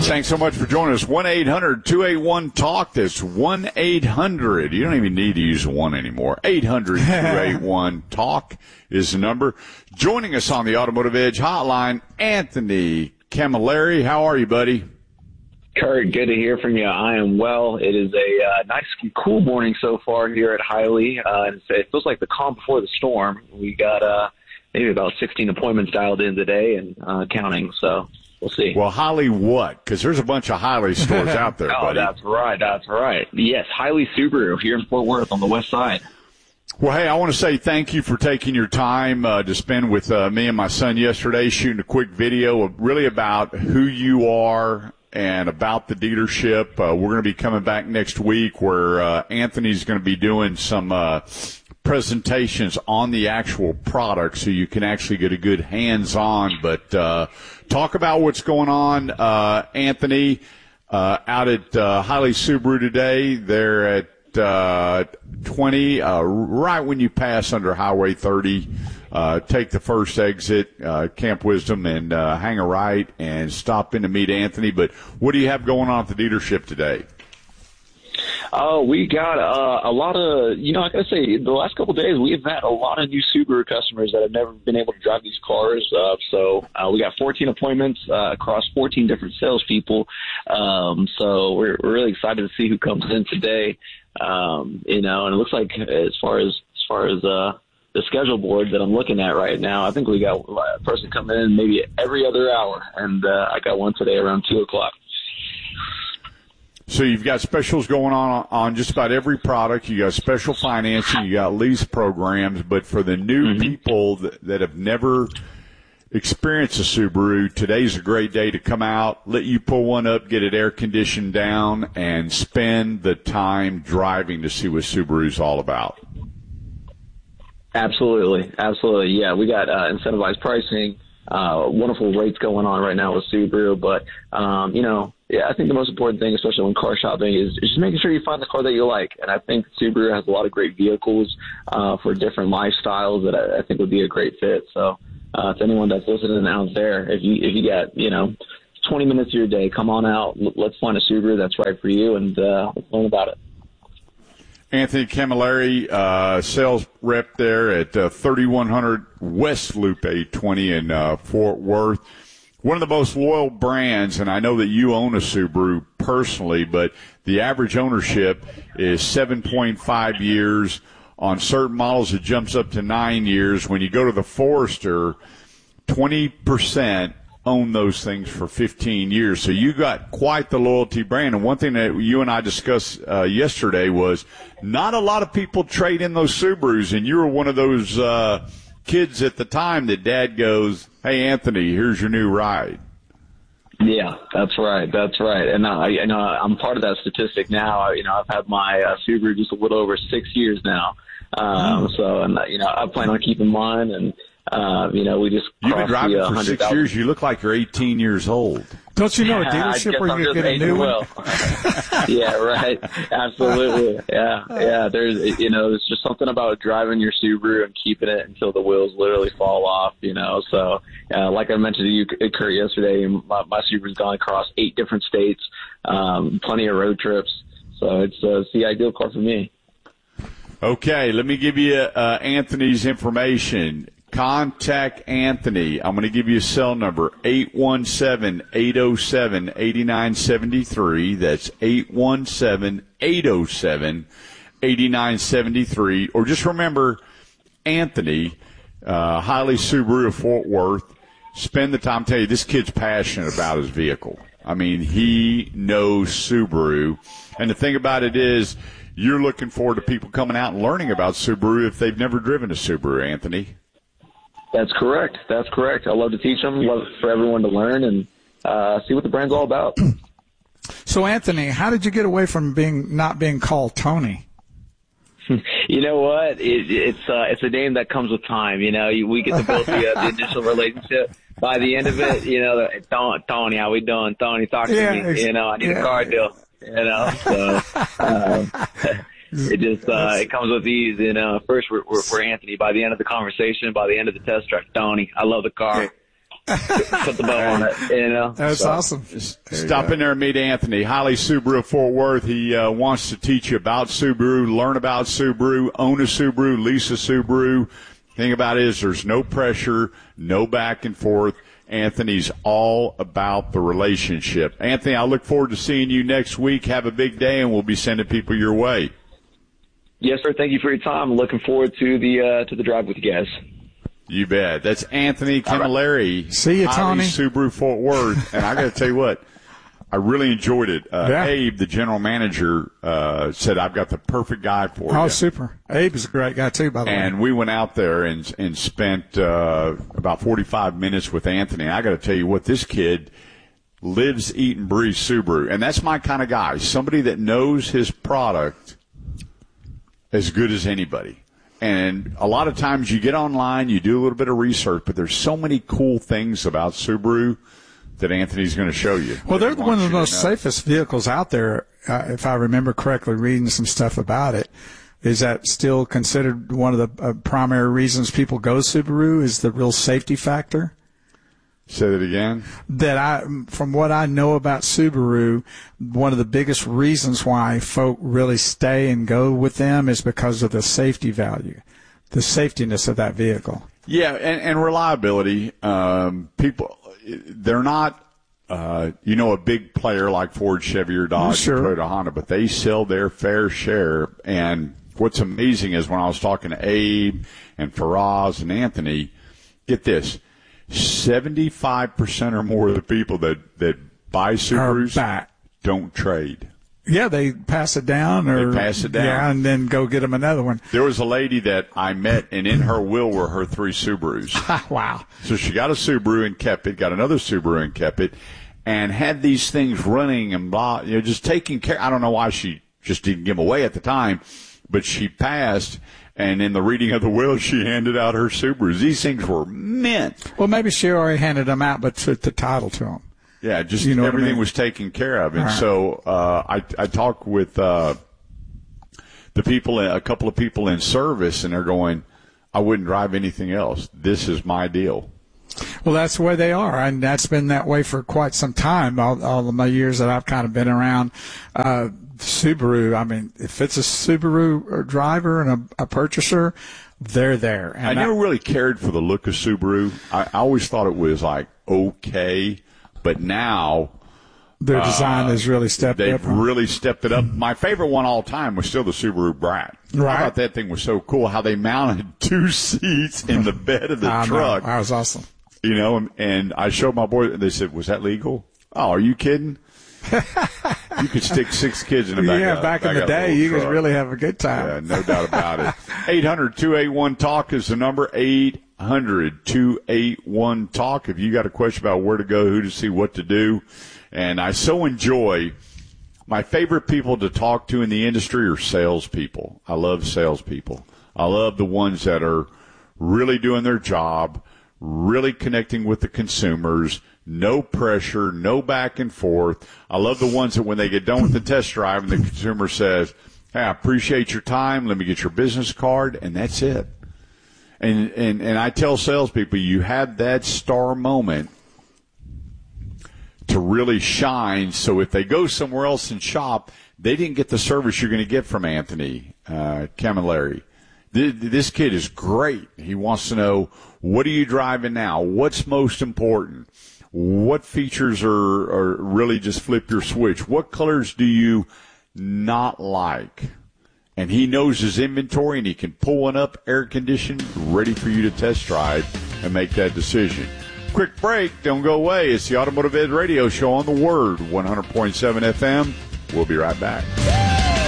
Thanks so much for joining us. 1-800-281-TALK. That's 1-800. You don't even need to use 1 anymore. 800-281-TALK is the number. Joining us on the Automotive Edge hotline, Anthony Camilleri. How are you, buddy? Kurt, good to hear from you. I am well. It is a nice, cool morning so far here at Hiley. It feels like the calm before the storm. We got maybe about 16 appointments dialed in today and counting, so we'll see. Well, Hiley what? Because there's a bunch of Hiley stores out there, buddy. That's right. Yes, Hiley Subaru here in Fort Worth on the west side. Well, hey, I want to say thank you for taking your time to spend with me and my son yesterday, shooting a quick video really about who you are and about the dealership. We're going to be coming back next week where Anthony's going to be doing some presentations on the actual product so you can actually get a good hands-on. But talk about what's going on, Anthony, out at Hiley Subaru today. They're at 20, right when you pass under Highway 30. Take the first exit, Camp Wisdom, and hang a right and stop in to meet Anthony. But what do you have going on at the dealership today? Oh, we got a lot of, I got to say, the last couple of days, we've had a lot of new Subaru customers that have never been able to drive these cars. So we got 14 appointments across 14 different salespeople. So we're really excited to see who comes in today. And it looks like as far as the schedule board that I'm looking at right now, I think we got a person coming in maybe every other hour, and I got one today around 2 o'clock. So you've got specials going on just about every product. You got special financing, you got lease programs, but for the new people that have never experienced a Subaru, today's a great day to come out, let you pull one up, get it air conditioned down, and spend the time driving to see what Subaru's all about. Absolutely. Yeah, we got incentivized pricing, wonderful rates going on right now with Subaru. But, I think the most important thing, especially when car shopping, is just making sure you find the car that you like. And I think Subaru has a lot of great vehicles for different lifestyles that I think would be a great fit. So to anyone that's listening out there, if you got, 20 minutes of your day, come on out. Let's find a Subaru that's right for you, and let's learn about it. Anthony Camilleri, sales rep there at 3100 West Loop 820 in Fort Worth. One of the most loyal brands, and I know that you own a Subaru personally, but the average ownership is 7.5 years. On certain models, it jumps up to 9 years. When you go to the Forester, 20% own those things for 15 years. So you got quite the loyalty brand. And one thing that you and I discussed yesterday was not a lot of people trade in those Subarus, and you were one of those kids at the time that Dad goes, "Hey, Anthony, here's your new ride." Yeah, that's right. And I'm part of that statistic now. I've had my Subaru just a little over 6 years now. I plan on keeping mine, and we just You've been driving for 6 years. You look like you're 18 years old. Don't you know a dealership where you get a new one? Yeah, right. Absolutely. Yeah. There's just something about driving your Subaru and keeping it until the wheels literally fall off, So, like I mentioned to you, Kurt, yesterday, my Subaru's gone across 8 different states, plenty of road trips. So it's the ideal car for me. Okay, let me give you Anthony's information. Contact Anthony. I'm going to give you a cell number, 817-807-8973. That's 817-807-8973. Or just remember, Anthony, Hiley Subaru of Fort Worth. Spend the time. Tell you, this kid's passionate about his vehicle. I mean, he knows Subaru. And the thing about it is, you're looking forward to people coming out and learning about Subaru if they've never driven a Subaru, Anthony. That's correct. I love to teach them, love for everyone to learn and see what the brand's all about. So, Anthony, how did you get away from not being called Tony? You know what? It's a name that comes with time. We get to build the initial relationship. By the end of it, Tony, how we doing? Tony, talk to me. I need a car deal. So. It just it comes with ease, First we're Anthony. By the end of the conversation, by the end of the test drive, Tony, I love the car. put the bow on it, you know. That's awesome. Stop in there and meet Anthony. Holly Subaru of Fort Worth. He wants to teach you about Subaru, learn about Subaru, own a Subaru, lease a Subaru. Thing about it is there's no pressure, no back and forth. Anthony's all about the relationship. Anthony, I look forward to seeing you next week. Have a big day, and we'll be sending people your way. Yes, sir. Thank you for your time. Looking forward to the drive with you guys. You bet. That's Anthony Camilleri. Right. See you, Tony. Subaru Fort Worth. And I got to tell you what, I really enjoyed it. Abe, the general manager, said, I've got the perfect guy for you. Oh, super. Abe is a great guy, too, by the way. And we went out there and spent about 45 minutes with Anthony. I got to tell you what, this kid lives, eat, and breathes Subaru. And that's my kind of guy, somebody that knows his product as good as anybody. And a lot of times you get online, you do a little bit of research, but there's so many cool things about Subaru that Anthony's going to show you. Well, they're one of the most safest vehicles out there, if I remember correctly, reading some stuff about it. Is that still considered one of the primary reasons people go Subaru, is the real safety factor? Say that again? From what I know about Subaru, one of the biggest reasons why folk really stay and go with them is because of the safety value, the safetiness of that vehicle. Yeah, and reliability. People, they're not, a big player like Ford, Chevy, or Dodge, sure, Toyota, Honda, but they sell their fair share. And what's amazing is when I was talking to Abe and Faraz and Anthony, get this, 75% or more of the people that buy Subarus don't trade. Yeah, they pass it down. Yeah, and then go get them another one. There was a lady that I met, and in her will were her 3 Subarus. Wow. So she got a Subaru and kept it, got another Subaru and kept it, and had these things running and blah, just taking care. I don't know why she just didn't give them away at the time, but she passed. And in the reading of the will, she handed out her Subarus. These things were mint. Well, maybe she already handed them out, but took the title to them. Yeah, just everything was taken care of. And so I talked with the people, a couple of people in service, and they're going, I wouldn't drive anything else. This is my deal. Well, that's the way they are, and that's been that way for quite some time, all of my years that I've kind of been around. Subaru, I mean, if it's a Subaru driver and a purchaser, they're there. And I never really cared for the look of Subaru. I always thought it was like okay, but now their design has really stepped up. They've really stepped it up. My favorite one all time was still the Subaru Brat. Right. I thought that thing was so cool, how they mounted 2 seats in the bed of the truck. That was awesome. And I showed my boys, and they said, was that legal? Oh, are you kidding? You could stick 6 kids in the back. Yeah, back in the day, you could really have a good time. Yeah, no doubt about it. 800-281-TALK is the number. 800-281-TALK. If you got a question about where to go, who to see, what to do. And I so enjoy, my favorite people to talk to in the industry are salespeople. I love salespeople. I love the ones that are really doing their job, really connecting with the consumers. No pressure, no back and forth. I love the ones that when they get done with the test drive and the consumer says, hey, I appreciate your time. Let me get your business card. And that's it. And I tell salespeople, you have that star moment to really shine. So if they go somewhere else and shop, they didn't get the service you're going to get from Anthony Camilleri. This kid is great. He wants to know, what are you driving now? What's most important? What features are really just flip your switch? What colors do you not like? And he knows his inventory, and he can pull one up, air conditioned, ready for you to test drive and make that decision. Quick break. Don't go away. It's the Automotive Ed Radio Show on the Word, 100.7 FM. We'll be right back.